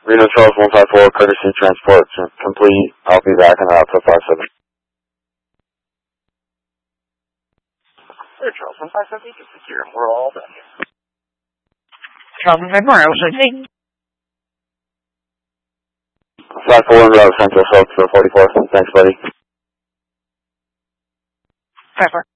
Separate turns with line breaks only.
Reno Charles 154, courtesy transport complete. I'll be back on the Alpha 57.
Hey, Charles 157, you can secure. We're all done here.
Charles 154, I was listening.
54 Route Central, South 44. Thanks, buddy.
54.